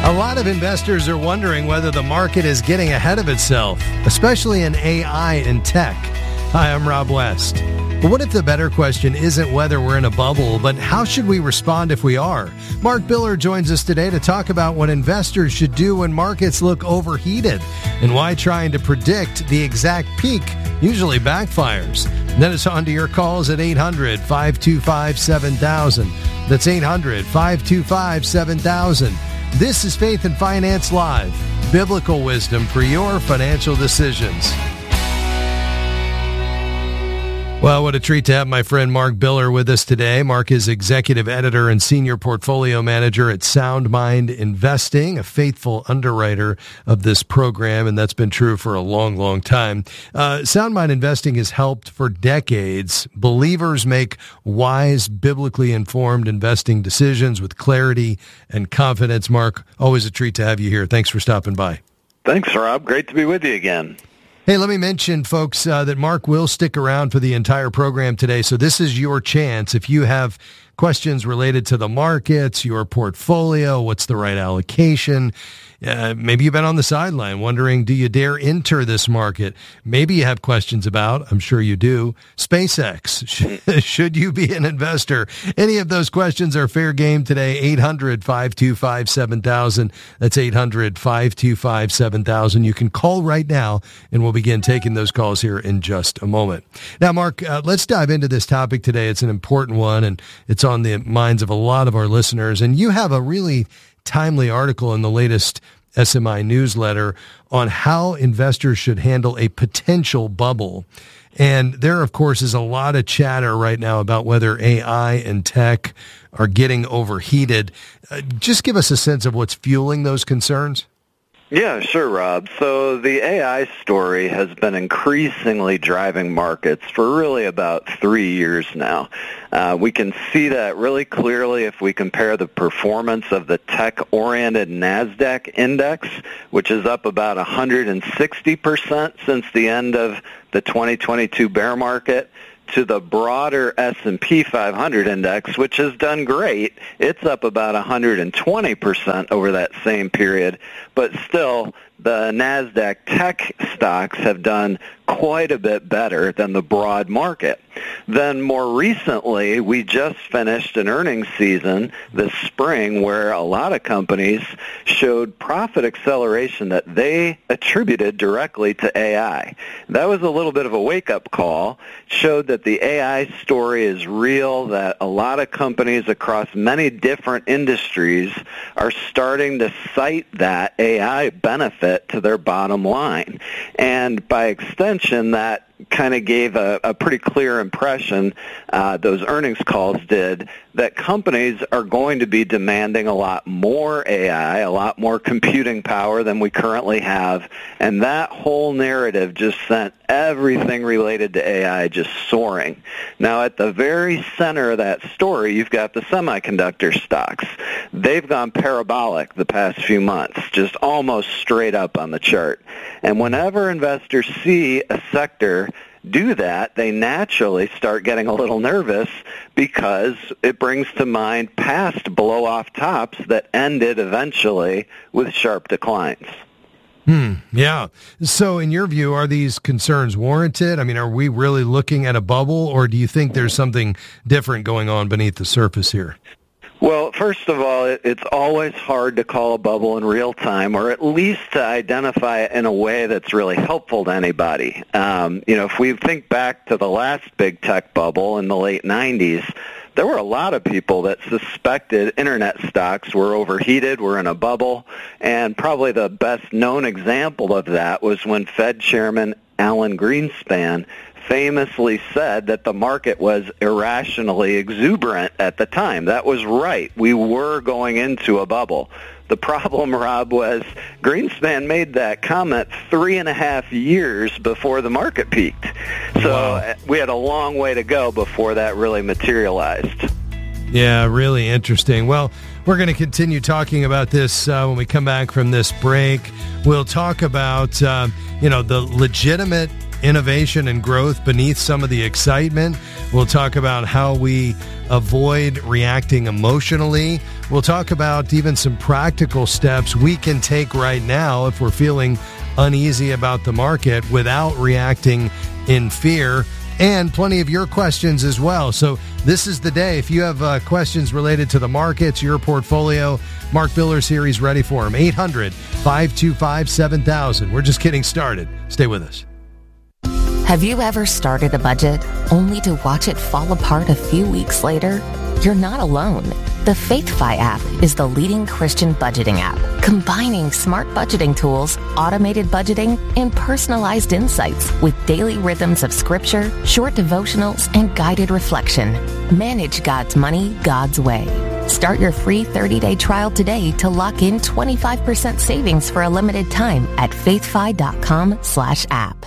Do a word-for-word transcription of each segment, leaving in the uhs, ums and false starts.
A lot of investors are wondering whether the market is getting ahead of itself, especially in A I and tech. Hi, I'm Rob West. But what if the better question isn't whether we're in a bubble, but how should we respond if we are? Mark Biller joins us today to talk about what investors should do when markets look overheated and why trying to predict the exact peak usually backfires. Then it's on to your calls at eight hundred, five two five, seven thousand. That's eight hundred, five two five, seven thousand. This is Faith and Finance Live, biblical wisdom for your financial decisions. Well, what a treat to have my friend Mark Biller with us today. Mark is executive editor and senior portfolio manager at Sound Mind Investing, a faithful underwriter of this program, and that's been true for a long, long time. Uh, Sound Mind Investing has helped for decades believers make wise, biblically informed investing decisions with clarity and confidence. Mark, always a treat to have you here. Thanks for stopping by. Thanks, Rob. Great to be with you again. Hey, let me mention, folks, uh, that Mark will stick around for the entire program today. So this is your chance. If you have questions related to the markets, your portfolio, what's the right allocation, uh, maybe you've been on the sideline wondering, do you dare enter this market? Maybe you have questions about, I'm sure you do, SpaceX. Should you be an investor? Any of those questions are fair game today. eight hundred, five two five, seven thousand. That's eight hundred, five two five, seven thousand. You can call right now, and we'll begin taking those calls here in just a moment. Now, Mark, uh, let's dive into this topic today. It's an important one, and it's on the minds of a lot of our listeners. And you have a really timely article in the latest S M I newsletter on how investors should handle a potential bubble. And there, of course, is a lot of chatter right now about whether A I and tech are getting overheated. Uh, just give us a sense of what's fueling those concerns. Yeah, sure, Rob. So the A I story has been increasingly driving markets for really about three years now. Uh, we can see that really clearly if we compare the performance of the tech-oriented NASDAQ index, which is up about one hundred sixty percent since the end of the twenty twenty-two bear market, to the broader S and P five hundred index, which has done great. It's up about one hundred twenty percent over that same period, but still the NASDAQ tech stocks have done quite a bit better than the broad market. Then more recently, we just finished an earnings season this spring where a lot of companies showed profit acceleration that they attributed directly to A I. That was a little bit of a wake-up call, showed that the A I story is real, that a lot of companies across many different industries are starting to cite that A I benefit to their bottom line. And by extension, that kind of gave a, a pretty clear impression, uh, those earnings calls did, that companies are going to be demanding a lot more A I, a lot more computing power than we currently have, and that whole narrative just sent everything related to A I just soaring. Now, at the very center of that story, you've got the semiconductor stocks. They've gone parabolic the past few months, just almost straight up on the chart. And whenever investors see a sector do that, they naturally start getting a little nervous because it brings to mind past blow-off tops that ended eventually with sharp declines. Hmm. Yeah. So in your view, are these concerns warranted? I mean, are we really looking at a bubble, or do you think there's something different going on beneath the surface here? Well, first of all, it's always hard to call a bubble in real time, or at least to identify it in a way that's really helpful to anybody. Um, you know, if we think back to the last big tech bubble in the late nineties, there were a lot of people that suspected internet stocks were overheated, were in a bubble, and probably the best known example of that was when Fed Chairman Alan Greenspan famously said that the market was irrationally exuberant at the time. That was right. We were going into a bubble. The problem, Rob, was Greenspan made that comment three and a half years before the market peaked. So wow. We had a long way to go before that really materialized. Yeah, really interesting. Well, we're going to continue talking about this uh, when we come back from this break. We'll talk about, uh, you know, the legitimate innovation and growth beneath some of the excitement. We'll talk about how we avoid reacting emotionally. We'll talk about even some practical steps we can take right now if we're feeling uneasy about the market without reacting in fear, and plenty of your questions as well. So this is the day. If you have uh, questions related to the markets, your portfolio, Mark Biller's here. He's ready for them. eight hundred, five two five, seven thousand. We're just getting started. Stay with us. Have you ever started a budget only to watch it fall apart a few weeks later? You're not alone. The FaithFi app is the leading Christian budgeting app, combining smart budgeting tools, automated budgeting, and personalized insights with daily rhythms of scripture, short devotionals, and guided reflection. Manage God's money God's way. Start your free thirty-day trial today to lock in twenty-five percent savings for a limited time at faithfi.com slash app.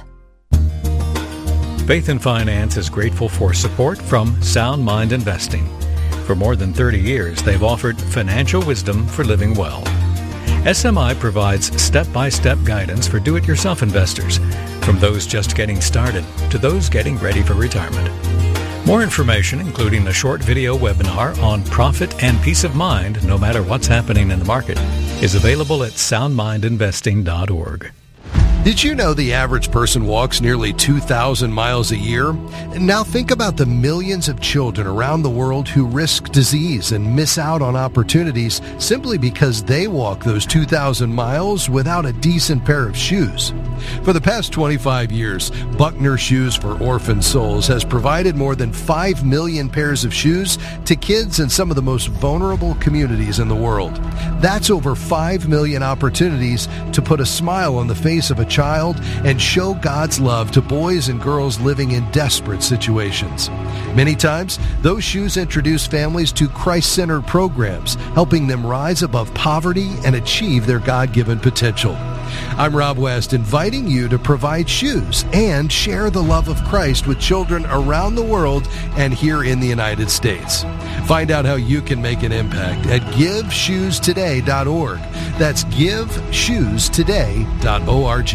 Faith and Finance is grateful for support from Sound Mind Investing. For more than thirty years, they've offered financial wisdom for living well. S M I provides step-by-step guidance for do-it-yourself investors, from those just getting started to those getting ready for retirement. More information, including a short video webinar on profit and peace of mind, no matter what's happening in the market, is available at sound mind investing dot org. Did you know the average person walks nearly two thousand miles a year? And now think about the millions of children around the world who risk disease and miss out on opportunities simply because they walk those two thousand miles without a decent pair of shoes. For the past twenty-five years, Buckner Shoes for Orphan Souls has provided more than five million pairs of shoes to kids in some of the most vulnerable communities in the world. That's over five million opportunities to put a smile on the face of a child and show God's love to boys and girls living in desperate situations. Many times, those shoes introduce families to Christ-centered programs, helping them rise above poverty and achieve their God-given potential. I'm Rob West, inviting you to provide shoes and share the love of Christ with children around the world and here in the United States. Find out how you can make an impact at give shoes today dot org. That's give shoes today dot org.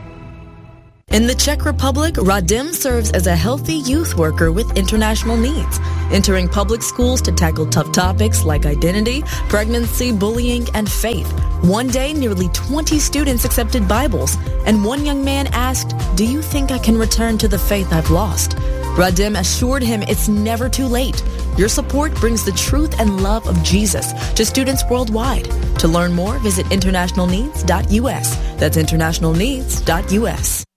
In the Czech Republic, Radim serves as a healthy youth worker with international needs, entering public schools to tackle tough topics like identity, pregnancy, bullying, and faith. One day, nearly twenty students accepted Bibles, and one young man asked, "Do you think I can return to the faith I've lost?" Radim assured him it's never too late. Your support brings the truth and love of Jesus to students worldwide. To learn more, visit international needs dot U S. That's international needs dot U S.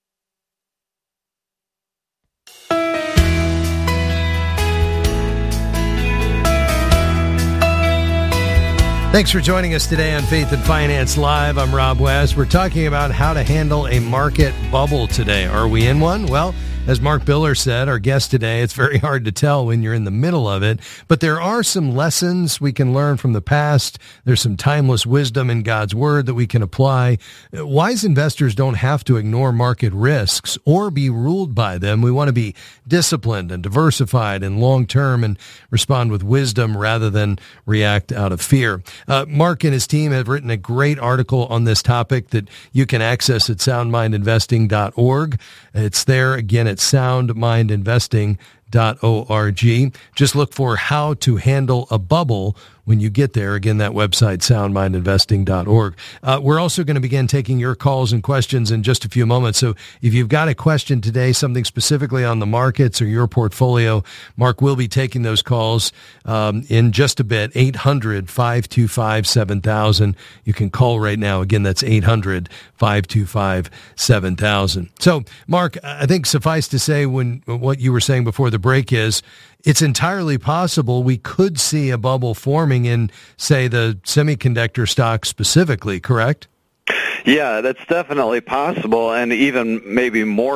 Thanks for joining us today on Faith and Finance Live. I'm Rob West. We're talking about how to handle a market bubble today. Are we in one? Well, as Mark Biller said, our guest today, it's very hard to tell when you're in the middle of it, but there are some lessons we can learn from the past. There's some timeless wisdom in God's Word that we can apply. Wise investors don't have to ignore market risks or be ruled by them. We want to be disciplined and diversified and long-term and respond with wisdom rather than react out of fear. Uh, Mark and his team have written a great article on this topic that you can access at sound mind investing dot org. It's there again at sound mind investing dot org. Just look for how to handle a bubble when you get there. Again, that website, sound mind investing dot org. Uh, we're also going to begin taking your calls and questions in just a few moments. So if you've got a question today, something specifically on the markets or your portfolio, Mark will be taking those calls um, in just a bit. eight hundred, five two five, seven thousand. You can call right now. Again, that's eight hundred, five two five, seven thousand. So, Mark, I think suffice to say when what you were saying before the break is it's entirely possible we could see a bubble forming in, say, the semiconductor stock specifically, correct? Yeah, that's definitely possible, and even maybe more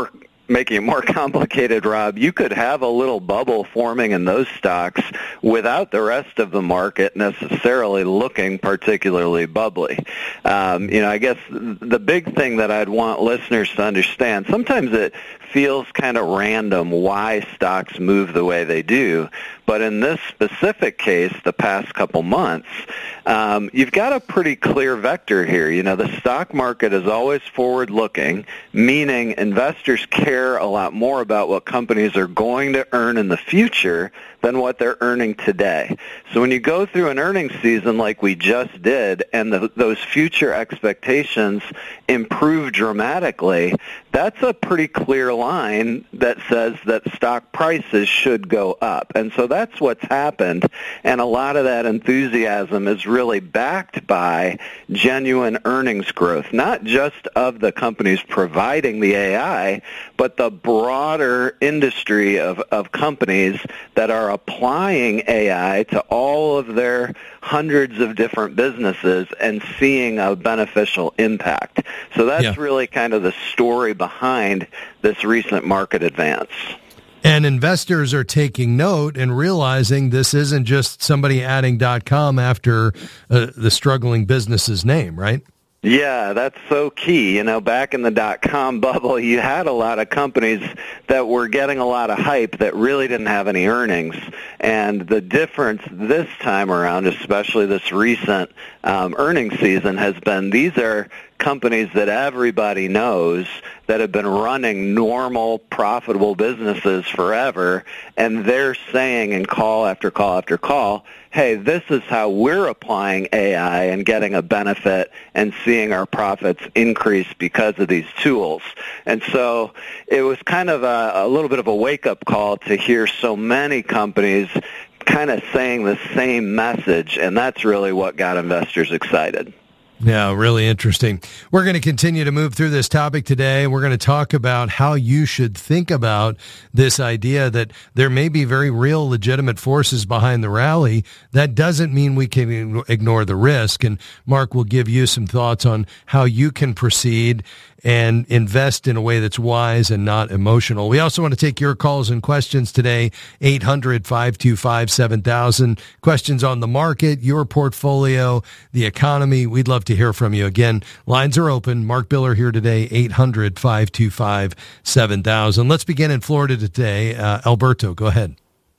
making it more complicated, Rob, you could have a little bubble forming in those stocks without the rest of the market necessarily looking particularly bubbly. Um, you know, I guess the big thing that I'd want listeners to understand, sometimes it feels kind of random why stocks move the way they do. But in this specific case, the past couple months, um, you've got a pretty clear vector here. You know, the stock market is always forward-looking, meaning investors care a lot more about what companies are going to earn in the future than what they're earning today. So when you go through an earnings season like we just did and the, those future expectations improve dramatically, that's a pretty clear line that says that stock prices should go up. And so that's what's happened. And a lot of that enthusiasm is really backed by genuine earnings growth, not just of the companies providing the A I, but the broader industry of, of companies that are applying A I to all of their hundreds of different businesses and seeing a beneficial impact. So that's yeah. really kind of the story behind this recent market advance. And investors are taking note and realizing this isn't just somebody adding .com after uh, the struggling business's name, right? Yeah, that's so key. You know, back in the dot-com bubble, you had a lot of companies that were getting a lot of hype that really didn't have any earnings. And the difference this time around, especially this recent um, earnings season, has been these are companies that everybody knows that have been running normal, profitable businesses forever, and they're saying in call after call after call, hey, this is how we're applying A I and getting a benefit and seeing our profits increase because of these tools. And so it was kind of a, a little bit of a wake-up call to hear so many companies kind of saying the same message, and that's really what got investors excited. Yeah, really interesting. We're going to continue to move through this topic today. We're going to talk about how you should think about this idea that there may be very real, legitimate forces behind the rally. That doesn't mean we can ignore the risk. And Mark will give you some thoughts on how you can proceed and invest in a way that's wise and not emotional. We also want to take your calls and questions today, eight hundred, five two five, seven thousand. Questions on the market, your portfolio, the economy. We'd love to hear from you. Again, lines are open. Mark Biller here today, eight hundred, five two five, seven thousand. Let's begin in Florida today. Uh, Alberto, go ahead.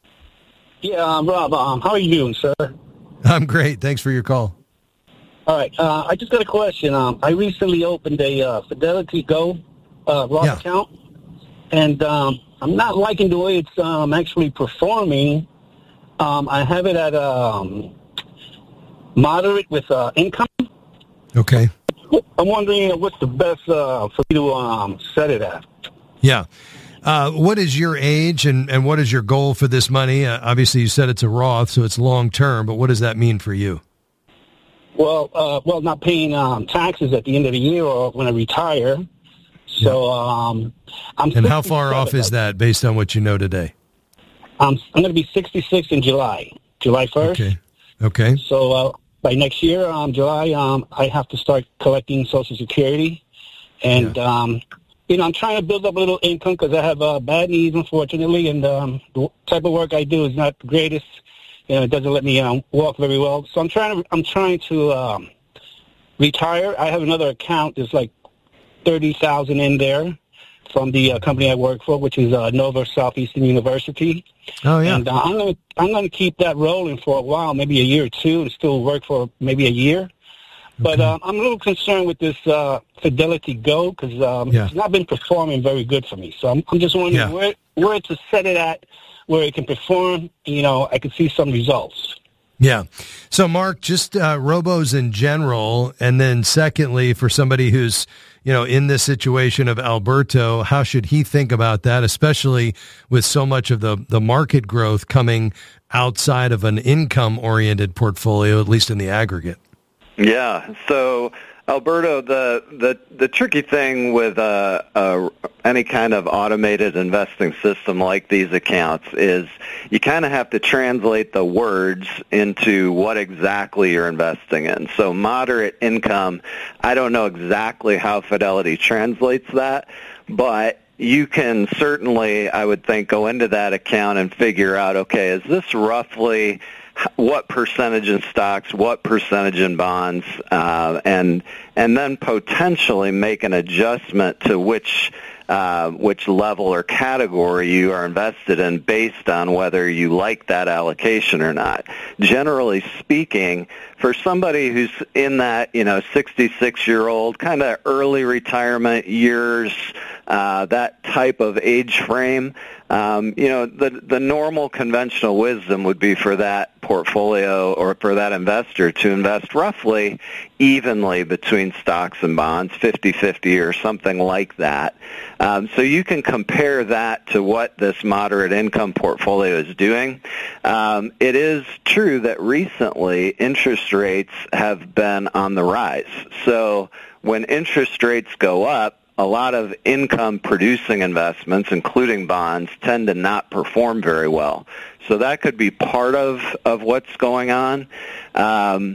Yeah, um, Rob, um, how are you doing, sir? I'm great. Thanks for your call. All right. Uh, I just got a question. Um, I recently opened a uh, Fidelity Go uh, Roth yeah. account, and um, I'm not liking the way it's um, actually performing. Um, I have it at um, moderate with uh, income. Okay. I'm wondering what's the best uh, for me to um, set it at. Yeah. Uh, what is your age and, and what is your goal for this money? Uh, obviously, you said it's a Roth, so it's long term, but what does that mean for you? Well, uh, well, not paying um, taxes at the end of the year or when I retire. So um, I'm. And how far off is that based on what you know today? I'm I'm going to be sixty-six in July, July first. Okay. Okay. So uh, by next year, um, July, um, I have to start collecting Social Security, and yeah. um, you know, I'm trying to build up a little income because I have uh, bad knees, unfortunately, and um, the type of work I do is not the greatest. You know, it doesn't let me um, walk very well. So I'm trying to I'm trying to um, retire. I have another account. There's like thirty thousand in there from the uh, company I work for, which is uh, Nova Southeastern University. Oh yeah. And uh, I'm gonna I'm gonna keep that rolling for a while, maybe a year or two, and still work for maybe a year. Okay. But um, I'm a little concerned with this uh, Fidelity Go because um, yeah. it's not been performing very good for me. So I'm, I'm just wondering yeah. where where to set it at, where it can perform, you know, I can see some results. Yeah. So, Mark, just uh, robos in general, and then secondly, for somebody who's, you know, in this situation of Alberto, how should he think about that, especially with so much of the, the market growth coming outside of an income-oriented portfolio, at least in the aggregate? Yeah. So, Alberto, the, the, the tricky thing with uh, uh, any kind of automated investing system like these accounts is you kind of have to translate the words into what exactly you're investing in. So moderate income, I don't know exactly how Fidelity translates that, but you can certainly, I would think, go into that account and figure out, okay, is this roughly what percentage in stocks, what percentage in bonds, uh, and and then potentially make an adjustment to which uh, which level or category you are invested in based on whether you like that allocation or not. Generally speaking, for somebody who's in that, you know, sixty-six-year-old, kind of early retirement years, uh, that type of age frame, um, you know, the the normal conventional wisdom would be for that portfolio or for that investor to invest roughly evenly between stocks and bonds, fifty-fifty or something like that. Um, so you can compare that to what this moderate income portfolio is doing. Um, it is true that recently interest rates have been on the rise. So when interest rates go up, a lot of income-producing investments, including bonds, tend to not perform very well. So that could be part of, of what's going on. Um,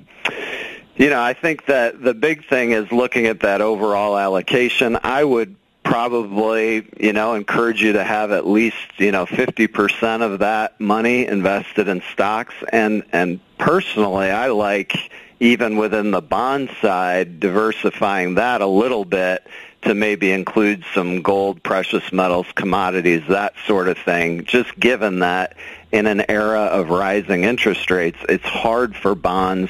you know, I think that the big thing is looking at that overall allocation. I would probably, you know, encourage you to have at least, you know, fifty percent of that money invested in stocks. And, and personally, I like, even within the bond side, diversifying that a little bit to maybe include some gold, precious metals, commodities, that sort of thing, just given that in an era of rising interest rates, it's hard for bonds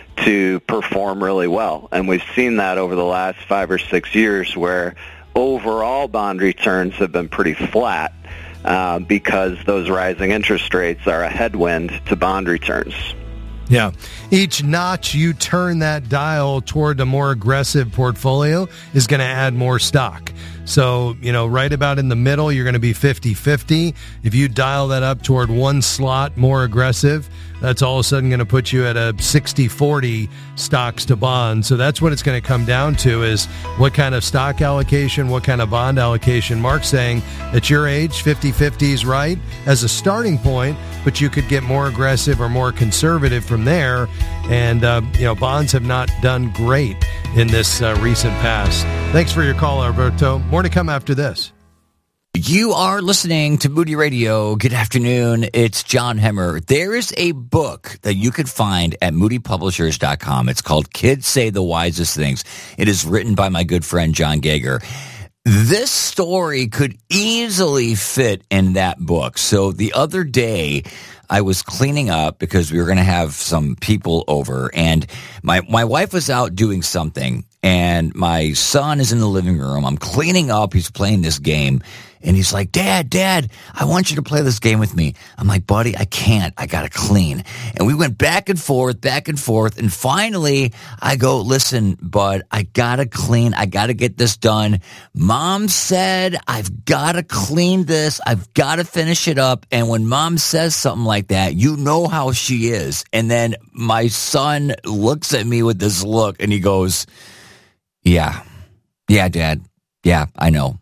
to perform really well. And we've seen that over the last five or six years where overall bond returns have been pretty flat uh, because those rising interest rates are a headwind to bond returns. Yeah. Each notch you turn that dial toward a more aggressive portfolio is going to add more stock. So, you know, right about in the middle, you're going to be fifty-fifty. If you dial that up toward one slot more aggressive, that's all of a sudden going to put you at a sixty forty stocks to bonds. So that's what it's going to come down to, is what kind of stock allocation, what kind of bond allocation. Mark's saying at your age, fifty-fifty is right as a starting point, but you could get more aggressive or more conservative from there. And, uh, you know, bonds have not done great in this uh, recent past. Thanks for your call, Alberto. More to come after this. You are listening to Moody Radio. Good afternoon. It's John Hemmer. There is a book that you can find at moody publishers dot com. It's called Kids Say the Wisest Things. It is written by my good friend John Geiger. This story could easily fit in that book. So the other day, I was cleaning up because we were going to have some people over, and my my wife was out doing something, and my son is in the living room. I'm cleaning up. He's playing this game, and he's like, Dad, Dad, I want you to play this game with me. I'm like, buddy, I can't. I got to clean. And we went back and forth, back and forth, and finally I go, listen, bud, I got to clean. I got to get this done. Mom said I've got to clean this. I've got to finish it up. And when Mom says something like that, you know how she is. And then my son looks at me with this look, and he goes, yeah, yeah, Dad. Yeah, I know.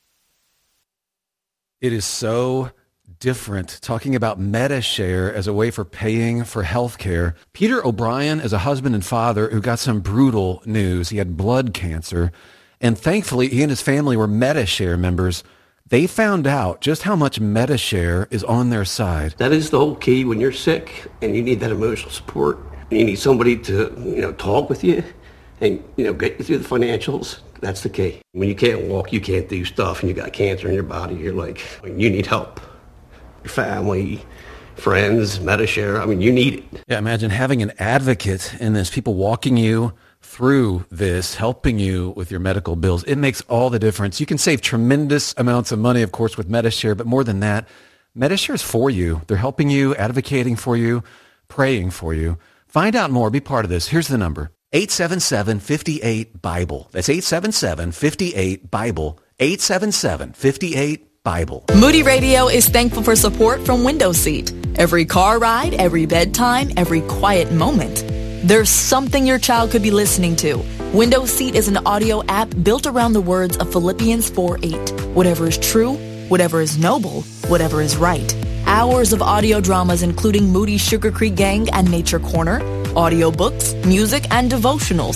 It is so different talking about MediShare as a way for paying for health care. Peter O'Brien is a husband and father who got some brutal news. He had blood cancer, and thankfully he and his family were MediShare members. They found out just how much MediShare is on their side. That is the whole key when you're sick and you need that emotional support. You need somebody to, you know, talk with you and, you know, get you through the financials. That's the key. When you can't walk, you can't do stuff, and you got cancer in your body, you're like, you need help. Your family, friends, MediShare, I mean, you need it. Yeah, imagine having an advocate in this, people walking you through this, helping you with your medical bills. It makes all the difference. You can save tremendous amounts of money, of course, with MediShare, but more than that, MediShare is for you. They're helping you, advocating for you, praying for you. Find out more. Be part of this. Here's the number. eight seven seven, five eight, BIBLE. That's eight seven seven, five eight, BIBLE. eight seven seven, five eight, BIBLE. Moody Radio is thankful for support from Window Seat. Every car ride, every bedtime, every quiet moment. There's something your child could be listening to. Window Seat is an audio app built around the words of Philippians four eight. Whatever is true, whatever is noble, whatever is right. Hours of audio dramas including Moody's Sugar Creek Gang and Nature Corner, audiobooks, music, and devotionals.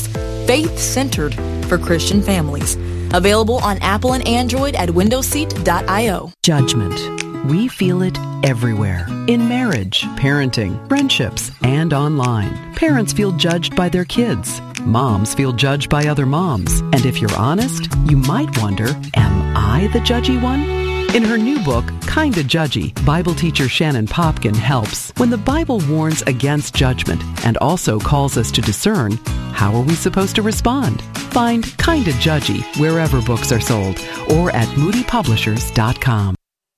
faith-centered for Christian families. Available on Apple and Android at window seat dot io. Judgment. We feel it everywhere. In marriage, parenting, friendships, and online. Parents feel judged by their kids. Moms feel judged by other moms. And if you're honest, you might wonder, am I the judgy one? In her new book, Kinda Judgy, Bible teacher Shannon Popkin helps. When the Bible warns against judgment and also calls us to discern, how are we supposed to respond? Find Kinda Judgy wherever books are sold or at moody publishers dot com.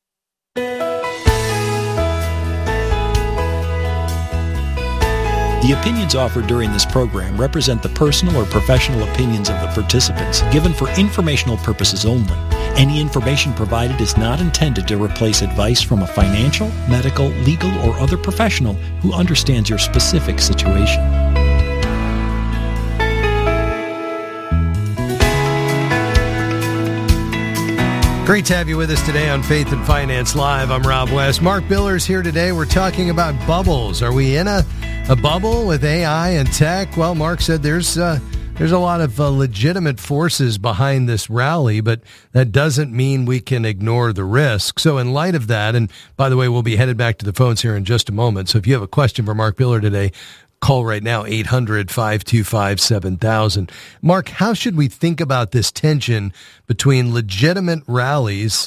The opinions offered during this program represent the personal or professional opinions of the participants, given for informational purposes only. Any information provided is not intended to replace advice from a financial, medical, legal, or other professional who understands your specific situation. Great to have you with us today on Faith and Finance Live. I'm Rob West. Mark Biller's here today. We're talking about bubbles. Are we in a, a bubble with A I and tech? Well, Mark said there's uh, there's a lot of uh, legitimate forces behind this rally, but that doesn't mean we can ignore the risk. So in light of that, and by the way, we'll be headed back to the phones here in just a moment. So if you have a question for Mark Biller today, call right now, eight hundred, five two five, seven thousand. Mark, how should we think about this tension between legitimate rallies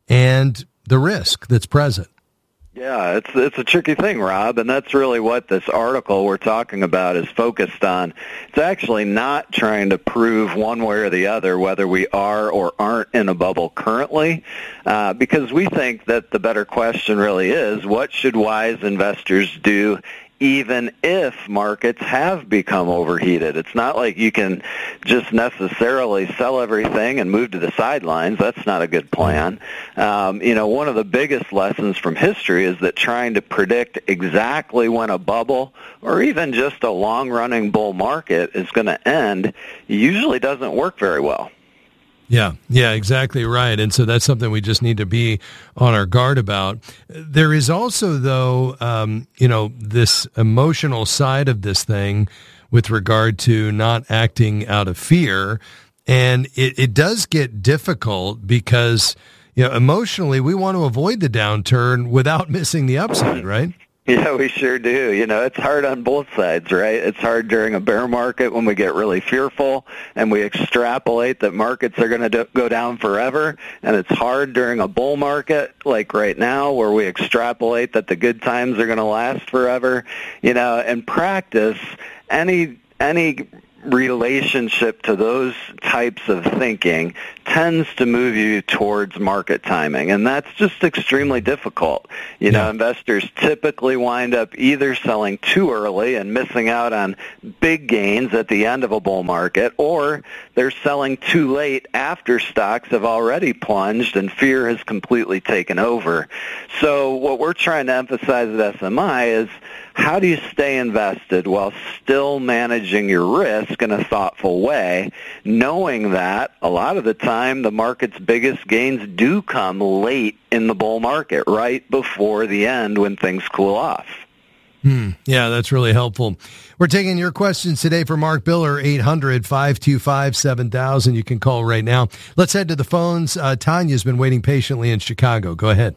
and the risk that's present? Yeah, it's it's a tricky thing, Rob, and that's really what this article we're talking about is focused on. It's actually not trying to prove one way or the other whether we are or aren't in a bubble currently, uh, because we think that the better question really is, what should wise investors do even if markets have become overheated? It's not like you can just necessarily sell everything and move to the sidelines. That's not a good plan. Um, you know, one of the biggest lessons from history is that trying to predict exactly when a bubble or even just a long-running bull market is going to end usually doesn't work very well. Yeah, yeah, exactly right. And so that's something we just need to be on our guard about. There is also, though, um, you know, this emotional side of this thing with regard to not acting out of fear. And it, it does get difficult because, you know, emotionally we want to avoid the downturn without missing the upside, right? Yeah, we sure do. You know, it's hard on both sides, right? It's hard during a bear market when we get really fearful and we extrapolate that markets are going to do- go down forever. And it's hard during a bull market like right now where we extrapolate that the good times are going to last forever. You know, in practice, any any relationship to those types of thinking tends to move you towards market timing, and that's just extremely difficult. You know, yeah. Investors typically wind up either selling too early and missing out on big gains at the end of a bull market, or they're selling too late after stocks have already plunged and fear has completely taken over. So what we're trying to emphasize at S M I is, how do you stay invested while still managing your risk in a thoughtful way, knowing that a lot of the time the market's biggest gains do come late in the bull market, right before the end when things cool off? Hmm. Yeah, that's really helpful. We're taking your questions today for Mark Biller, eight hundred, five two five, seven thousand. You can call right now. Let's head to the phones. Uh, Tanya's been waiting patiently in Chicago. Go ahead.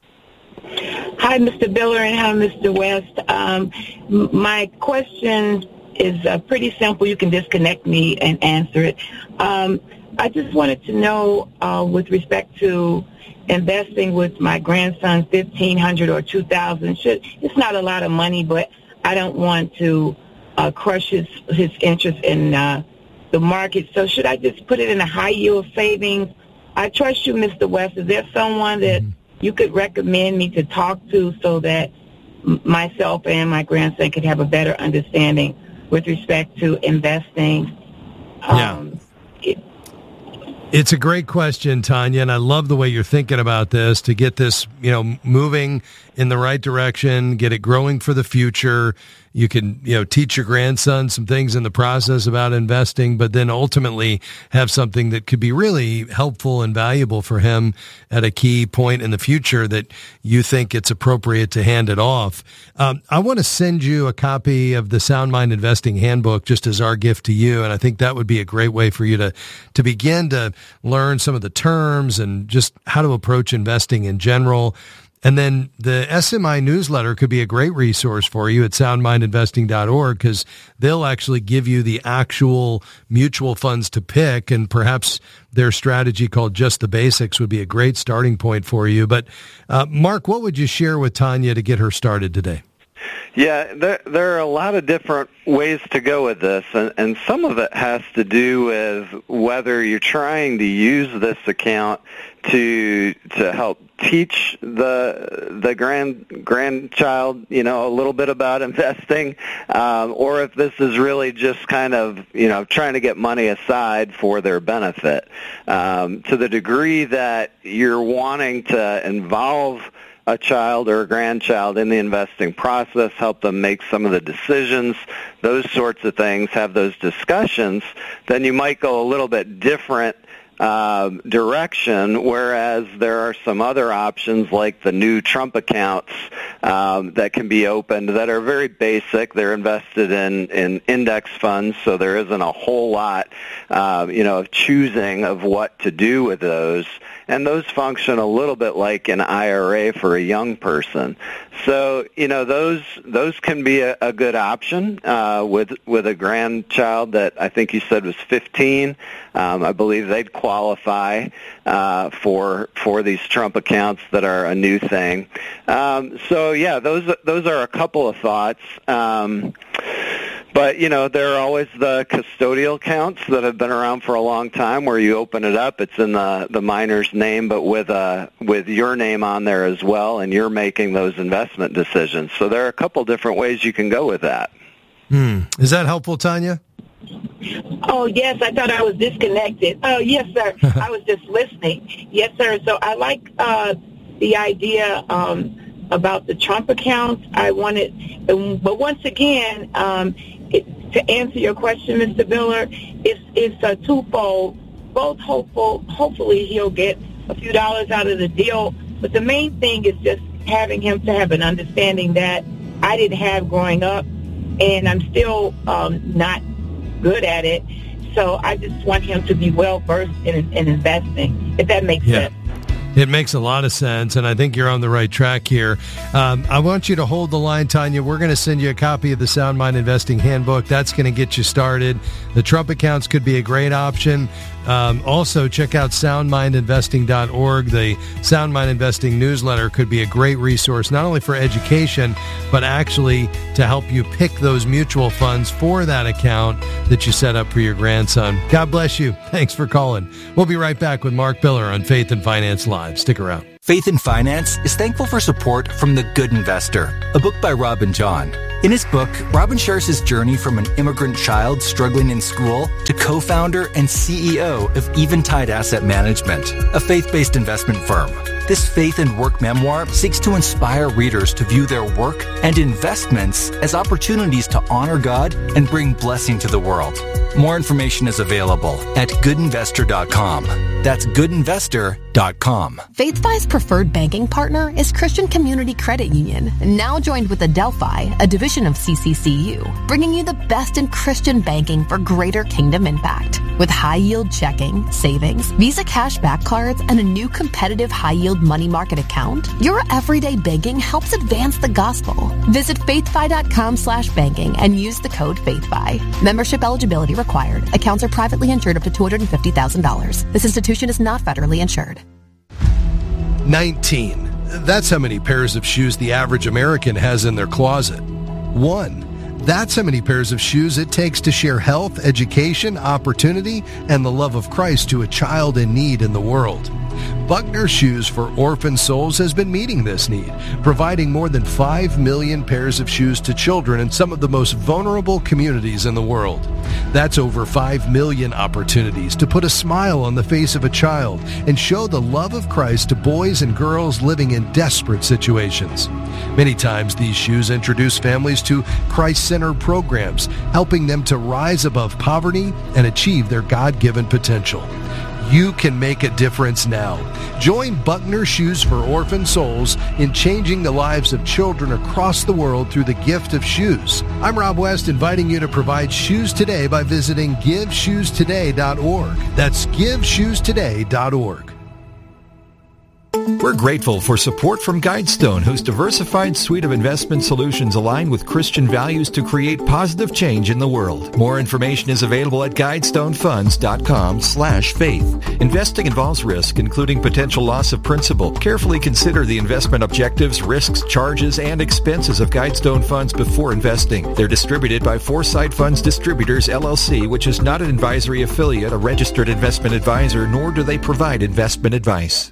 Hi, Mister Biller, and hi, Mister West. Um, m- my question is uh, pretty simple. You can disconnect me and answer it. Um, I just wanted to know, uh, with respect to investing with my grandson, fifteen hundred dollars or two thousand dollars. Should, it's not a lot of money, but I don't want to uh, crush his, his interest in uh, the market. So should I just put it in a high-yield savings? I trust you, Mister West. Is there someone that you could recommend me to talk to so that m- myself and my grandson could have a better understanding with respect to investing? Yeah. Um, it, It's a great question, Tanya, and I love the way you're thinking about this to get this, you know, moving in the right direction, get it growing for the future. you can, you know, teach your grandson some things in the process about investing, but then ultimately have something that could be really helpful and valuable for him at a key point in the future that you think it's appropriate to hand it off. Um, I want to send you a copy of the Sound Mind Investing Handbook just as our gift to you, and I think that would be a great way for you to to begin to learn some of the terms and just how to approach investing in general. And then the S M I newsletter could be a great resource for you at sound mind investing dot org, because they'll actually give you the actual mutual funds to pick, and perhaps their strategy called Just the Basics would be a great starting point for you. But uh, Mark, what would you share with Tanya to get her started today? Yeah, there, there are a lot of different ways to go with this, and, and some of it has to do with whether you're trying to use this account to to help teach the the grand grandchild, you know, a little bit about investing, um, or if this is really just kind of, you know, trying to get money aside for their benefit. Um, to the degree that you're wanting to involve a child or a grandchild in the investing process, help them make some of the decisions, those sorts of things, have those discussions, then you might go a little bit different uh, direction, whereas there are some other options like the new Trump accounts um, that can be opened that are very basic. They're invested in, in index funds, so there isn't a whole lot, uh, you know, of choosing of what to do with those. And those function a little bit like an I R A for a young person. So, you know, those those can be a, a good option uh, with with a grandchild that I think you said was fifteen. Um, I believe they'd qualify uh, for for these Trump accounts that are a new thing. Um, so, yeah, those those are a couple of thoughts. Um, But, you know, there are always the custodial accounts that have been around for a long time where you open it up, it's in the, the minor's name, but with uh, with your name on there as well, and you're making those investment decisions. So there are a couple different ways you can go with that. Hmm. Is that helpful, Tanya? Oh, yes, I thought I was disconnected. Oh, yes, sir. I was just listening. Yes, sir. So I like uh, the idea um, about the Trump accounts. I wanted, but once again, um, it, to answer your question, Mister Biller, it's, it's a twofold. Both hopeful, hopefully he'll get a few dollars out of the deal, but the main thing is just having him to have an understanding that I didn't have growing up, and I'm still um, not good at it. So I just want him to be well versed in, in investing, if that makes yeah. sense. It makes a lot of sense, and I think you're on the right track here. Um, I want you to hold the line, Tanya. We're going to send you a copy of the Sound Mind Investing Handbook. That's going to get you started. The Trump accounts could be a great option. Um, also, check out sound mind investing dot org. The Sound Mind Investing newsletter could be a great resource, not only for education, but actually to help you pick those mutual funds for that account that you set up for your grandson. God bless you. Thanks for calling. We'll be right back with Mark Biller on Faith and Finance Live. Stick around. Faith and Finance is thankful for support from The Good Investor, a book by Robin John. In his book, Robin shares his journey from an immigrant child struggling in school to co-founder and C E O of Eventide Asset Management, a faith-based investment firm. This faith and work memoir seeks to inspire readers to view their work and investments as opportunities to honor God and bring blessing to the world. More information is available at good investor dot com. That's good investor dot com. FaithFi's preferred banking partner is Christian Community Credit Union, now joined with Adelphi, a division of C C C U, bringing you the best in Christian banking for greater kingdom impact. With high-yield checking, savings, Visa cashback cards, and a new competitive high-yield money market account, your everyday banking helps advance the gospel. Visit faithfi dot com slash banking and use the code FaithFi. Membership eligibility required. Accounts are privately insured up to two hundred fifty thousand dollars. This institution is not federally insured. nineteen. That's how many pairs of shoes the average American has in their closet. One. That's how many pairs of shoes it takes to share health, education, opportunity, and the love of Christ to a child in need in the world. Buckner Shoes for Orphan Souls has been meeting this need, providing more than five million pairs of shoes to children in some of the most vulnerable communities in the world. That's over five million opportunities to put a smile on the face of a child and show the love of Christ to boys and girls living in desperate situations. Many times these shoes introduce families to Christ-centered programs, helping them to rise above poverty and achieve their God-given potential. You can make a difference now. Join Buckner Shoes for Orphan Souls in changing the lives of children across the world through the gift of shoes. I'm Rob West, inviting you to provide shoes today by visiting give shoes today dot org. That's give shoes today dot org. We're grateful for support from Guidestone, whose diversified suite of investment solutions align with Christian values to create positive change in the world. More information is available at guidestonefunds.com slash faith. Investing involves risk, including potential loss of principal. Carefully consider the investment objectives, risks, charges, and expenses of Guidestone funds before investing. They're distributed by Foresight Funds Distributors, L L C, which is not an advisory affiliate, a registered investment advisor, nor do they provide investment advice.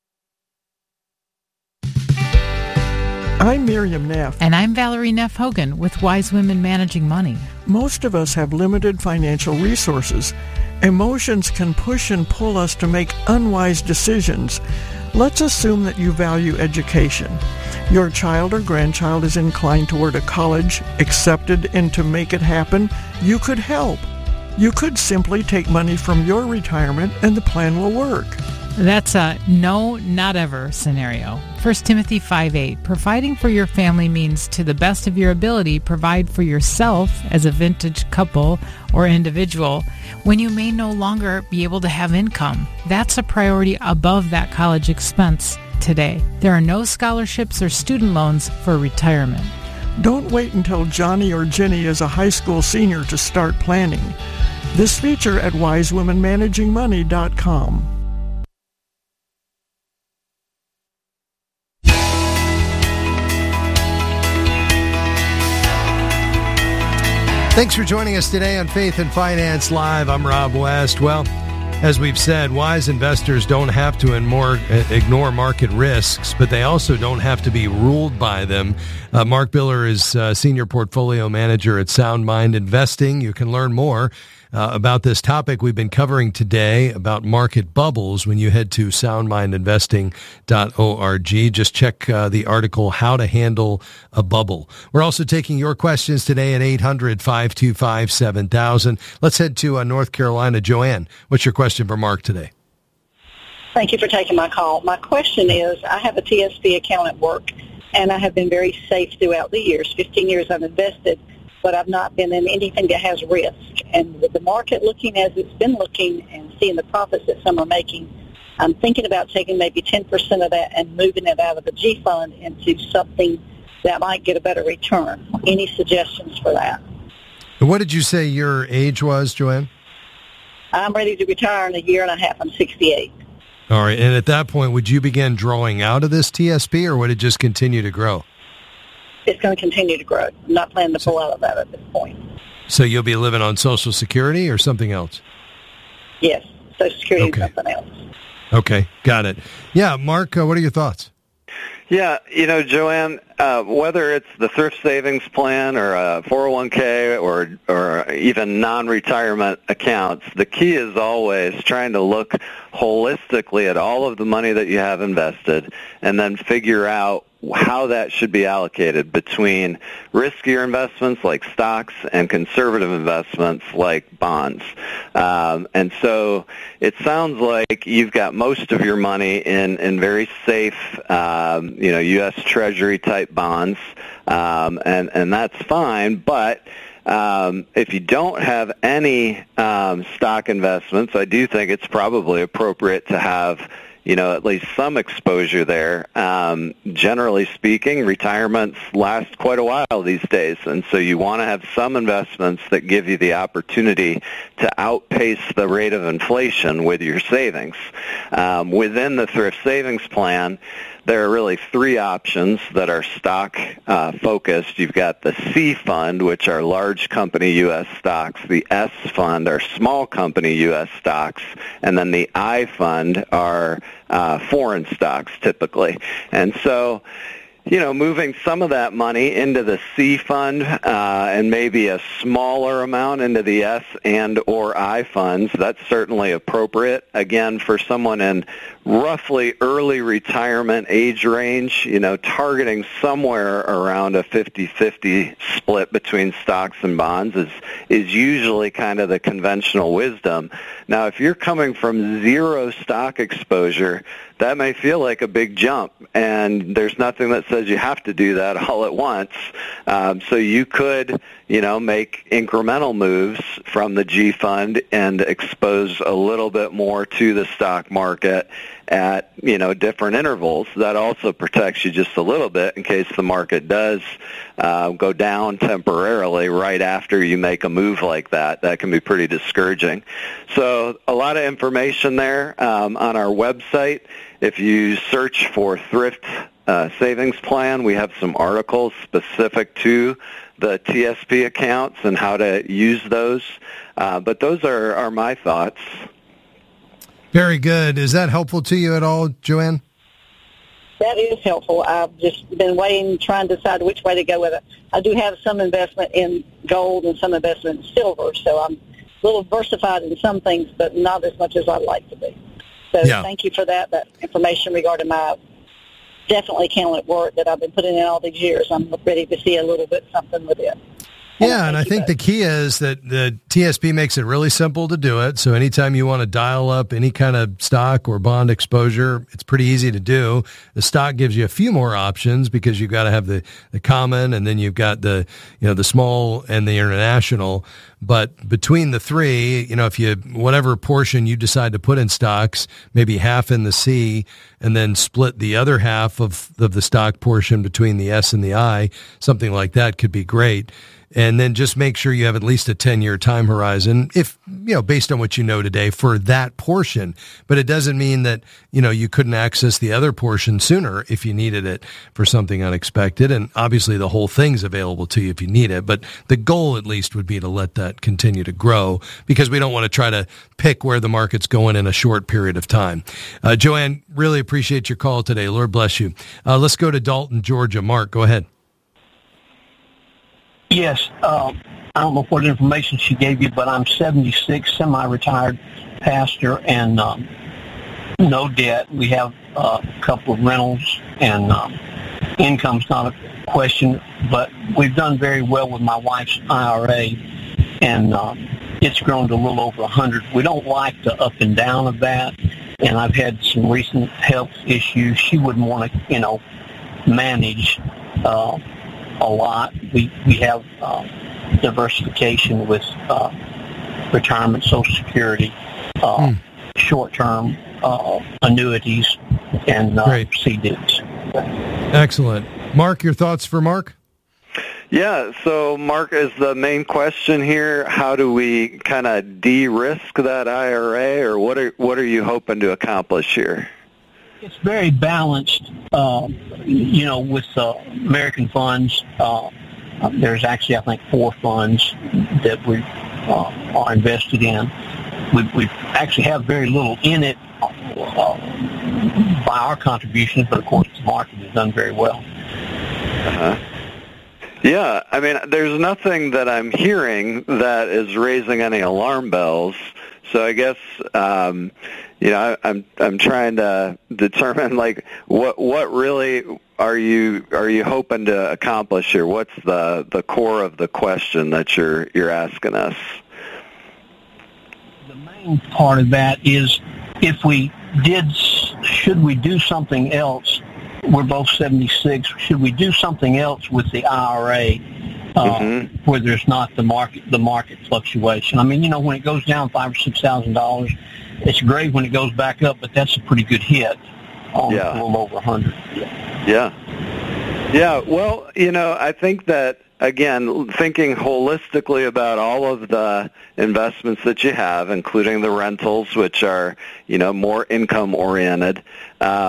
I'm Miriam Neff. And I'm Valerie Neff Hogan with Wise Women Managing Money. Most of us have limited financial resources. Emotions can push and pull us to make unwise decisions. Let's assume that you value education. Your child or grandchild is inclined toward a college, accepted, and to make it happen, you could help. You could simply take money from your retirement and the plan will work. That's a no, not ever scenario. First Timothy five eight, providing for your family means to the best of your ability, provide for yourself as a vintage couple or individual when you may no longer be able to have income. That's a priority above that college expense today. There are no scholarships or student loans for retirement. Don't wait until Johnny or Jenny is a high school senior to start planning. This feature at wise women managing money dot com. Thanks for joining us today on Faith and Finance Live. I'm Rob West. Well, as we've said, wise investors don't have to ignore market risks, but they also don't have to be ruled by them. Uh, Mark Biller is uh, Senior Portfolio Manager at Sound Mind Investing. You can learn more uh, about this topic we've been covering today about market bubbles when you head to sound mind investing dot org. Just check uh, the article, How to Handle a Bubble. We're also taking your questions today at eight hundred, five two five, seven thousand. Let's head to uh, North Carolina. Joanne, what's your question for Mark today? Thank you for taking my call. My question is, I have a T S P account at work, and I have been very safe throughout the years. fifteen years I've invested, but I've not been in anything that has risk. And with the market looking as it's been looking and seeing the profits that some are making, I'm thinking about taking maybe ten percent of that and moving it out of the G fund into something that might get a better return. Any suggestions for that? What did you say your age was, Joanne? I'm ready to retire in a year and a half. I'm sixty-eight. All right. And at that point, would you begin drawing out of this T S P, or would it just continue to grow? It's going to continue to grow. I'm not planning to pull out of that at this point. So you'll be living on Social Security or something else? Yes, Social Security okay. and something else. Okay, got it. Yeah, Mark, uh, what are your thoughts? Yeah, you know, Joanne, uh, whether it's the thrift savings plan or a four oh one k or or even non-retirement accounts, the key is always trying to look holistically at all of the money that you have invested and then figure out how that should be allocated between riskier investments like stocks and conservative investments like bonds. Um, and so it sounds like you've got most of your money in, in very safe, um, you know, U S Treasury type bonds, um, and, and that's fine, but Um, if you don't have any um, stock investments, I do think it's probably appropriate to have, you know, at least some exposure there. Um, generally speaking, retirements last quite a while these days, and so you want to have some investments that give you the opportunity to outpace the rate of inflation with your savings. Um, within the thrift savings plan, there are really three options that are stock uh, focused. You've got the C fund, which are large company U S stocks. The S fund are small company U S stocks. And then the I fund are uh, foreign stocks typically. And so, you know, moving some of that money into the C fund uh, and maybe a smaller amount into the S and or I funds, that's certainly appropriate. Again, for someone in roughly early retirement age range, you know, targeting somewhere around a fifty-fifty split between stocks and bonds is, is usually kind of the conventional wisdom. Now, if you're coming from zero stock exposure, that may feel like a big jump, and there's nothing that says you have to do that all at once. Um, so you could, you know, make incremental moves from the G fund and expose a little bit more to the stock market at, you know, different intervals. That also protects you just a little bit in case the market does uh, go down temporarily right after you make a move like that. That can be pretty discouraging. So a lot of information there um, on our website. If you search for Thrift uh, Savings Plan, we have some articles specific to the T S P accounts and how to use those. Uh, but those are, are my thoughts. Very good. Is that helpful to you at all, Joanne? That is helpful. I've just been waiting, trying to decide which way to go with it. I do have some investment in gold and some investment in silver, so I'm a little diversified in some things, but not as much as I'd like to be. So yeah. Thank you for that, that information regarding my definitely counted work that I've been putting in all these years. I'm ready to see a little bit something with it. Yeah, and I think the key is that the T S P makes it really simple to do it. So anytime you want to dial up any kind of stock or bond exposure, it's pretty easy to do. The stock gives you a few more options because you've got to have the, the common, and then you've got the, you know, the small and the international. But between the three, you know, if you, whatever portion you decide to put in stocks, maybe half in the C, and then split the other half of, of the stock portion between the S and the I, something like that could be great. And then just make sure you have at least a ten-year time horizon, if, you know, based on what you know today for that portion. But it doesn't mean that, you know, you couldn't access the other portion sooner if you needed it for something unexpected. And obviously the whole thing's available to you if you need it. But the goal at least would be to let that continue to grow, because we don't want to try to pick where the market's going in a short period of time. Uh, Joanne, really appreciate your call today. Lord bless you. Uh, let's go to Dalton, Georgia. Mark, go ahead. Yes, uh, I don't know what information she gave you, but I'm seventy-six, semi-retired pastor, and um, no debt. We have uh, a couple of rentals, and um, income's not a question, but we've done very well with my wife's I R A, and um, it's grown to a little over one hundred. We don't like the up and down of that, and I've had some recent health issues. She wouldn't want to, you know, manage uh a lot. We we have uh, diversification with uh, retirement, Social Security, uh, mm. short-term uh, annuities, and uh, C Ds. Excellent. Mark, your thoughts for Mark? Yeah, so Mark, is the main question here, how do we kind of de-risk that I R A, or what are what are you hoping to accomplish here? It's very balanced, uh, you know, with uh, American funds. Uh, there's actually, I think, four funds that we uh, are invested in. We, we actually have very little in it uh, by our contributions, but, of course, the market has done very well. Uh-huh. Yeah, I mean, there's nothing that I'm hearing that is raising any alarm bells. So I guess, um, you know, I, I'm I'm trying to determine, like, what what really are you are you hoping to accomplish here? What's the, the core of the question that you're you're asking us? The main part of that is, if we did, should we do something else? We're both seventy-six. Should we do something else with the I R A? Uh, mm-hmm. Where there's not the market the market fluctuation. I mean, you know, when it goes down five or six thousand dollars, it's great when it goes back up, but that's a pretty good hit on yeah. a little over a hundred. Yeah. yeah, yeah. Well, you know, I think that, again, thinking holistically about all of the investments that you have, including the rentals, which are, you know, more income oriented. Um,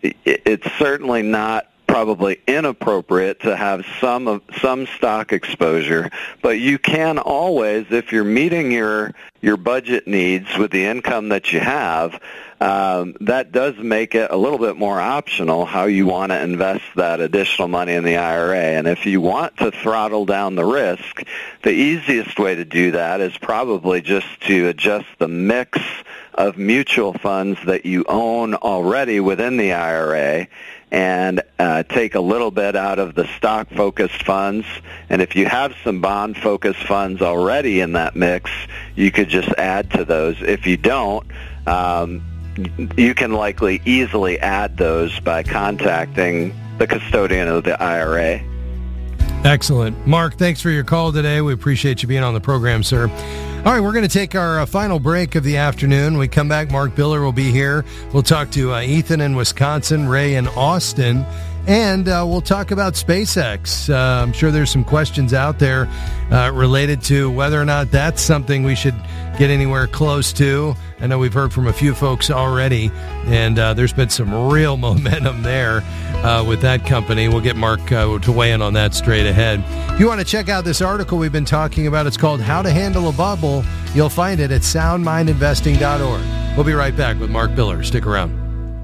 it's certainly not probably inappropriate to have some of some stock exposure, but you can always, if you're meeting your your budget needs with the income that you have, um, that does make it a little bit more optional how you want to invest that additional money in the I R A. And if you want to throttle down the risk, the easiest way to do that is probably just to adjust the mix of mutual funds that you own already within the I R A and uh, take a little bit out of the stock-focused funds. And if you have some bond-focused funds already in that mix, you could just add to those. If you don't, um, you can likely easily add those by contacting the custodian of the I R A. Excellent. Mark, thanks for your call today. We appreciate you being on the program, sir. All right, we're going to take our uh, final break of the afternoon. When we come back, Mark Biller will be here. We'll talk to uh, Ethan in Wisconsin, Ray in Austin, and uh, we'll talk about SpaceX. Uh, I'm sure there's some questions out there uh, related to whether or not that's something we should get anywhere close to. I know we've heard from a few folks already, and uh, there's been some real momentum there uh, with that company. We'll get Mark uh, to weigh in on that straight ahead. If you want to check out this article we've been talking about, it's called How to Handle a Bubble. You'll find it at sound mind investing dot org. We'll be right back with Mark Biller. Stick around.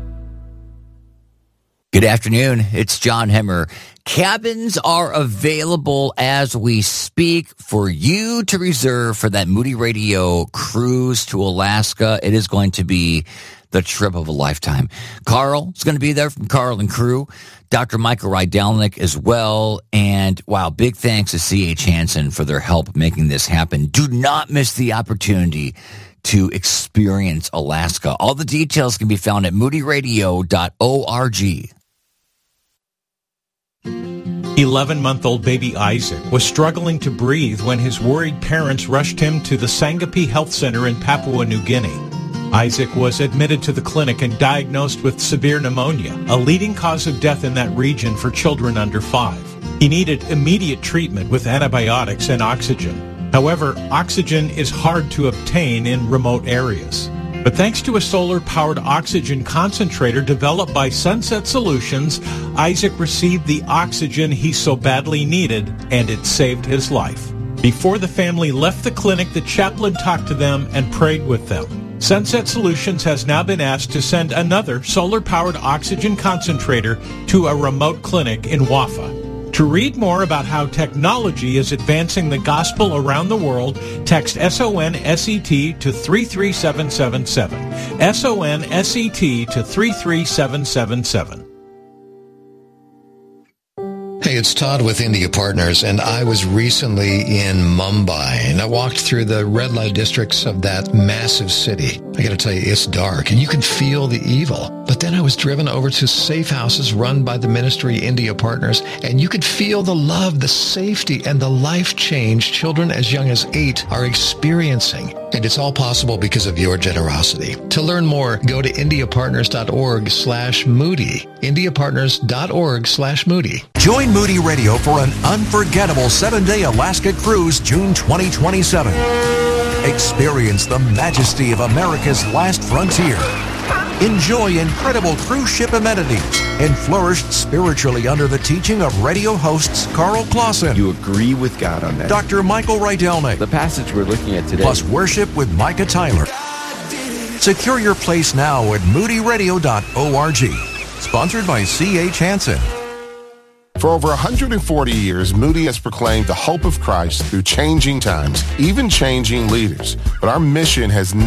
Good afternoon. It's John Hemmer. Cabins are available as we speak for you to reserve for that Moody Radio cruise to Alaska. It is going to be the trip of a lifetime. Carl is going to be there from Carl and Crew. Doctor Michael Rydelnik as well. And wow, big thanks to C H Hansen for their help making this happen. Do not miss the opportunity to experience Alaska. All the details can be found at moody radio dot org. eleven-month-old baby Isaac was struggling to breathe when his worried parents rushed him to the Sangapi Health Center in Papua New Guinea. Isaac was admitted to the clinic and diagnosed with severe pneumonia, a leading cause of death in that region for children under five. He needed immediate treatment with antibiotics and oxygen. However, oxygen is hard to obtain in remote areas. But thanks to a solar-powered oxygen concentrator developed by Sunset Solutions, Isaac received the oxygen he so badly needed, and it saved his life. Before the family left the clinic, the chaplain talked to them and prayed with them. Sunset Solutions has now been asked to send another solar-powered oxygen concentrator to a remote clinic in Wafa. To read more about how technology is advancing the gospel around the world, text S O N S E T to three three seven seven seven. S O N S E T to three three seven seven seven. Hey, it's Todd with India Partners, and I was recently in Mumbai, and I walked through the red light districts of that massive city. I got to tell you, it's dark, and you can feel the evil. But then I was driven over to safe houses run by the ministry India Partners, and you could feel the love, the safety, and the life change children as young as eight are experiencing. And it's all possible because of your generosity. To learn more, go to indiapartners.org slash Moody. indiapartners.org slash Moody. Join Moody Radio for an unforgettable seven-day Alaska cruise June twenty twenty-seven. Experience the majesty of America's last frontier. Enjoy incredible cruise ship amenities and flourish spiritually under the teaching of radio hosts Carl Clausen. You agree with God on that. Doctor Michael Rydelnik. The passage we're looking at today. Plus worship with Micah Tyler. Secure your place now at moody radio dot org. Sponsored by C H Hansen. For over one hundred forty years, Moody has proclaimed the hope of Christ through changing times, even changing leaders. But our mission has never